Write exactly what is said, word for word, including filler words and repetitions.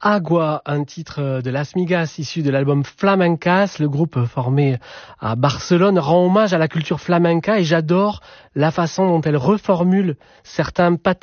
Agua, un titre de Las Migas issu de l'album Flamencas. Le groupe formé à Barcelone rend hommage à la culture flamenca et j'adore la façon dont elle reformule certains patterns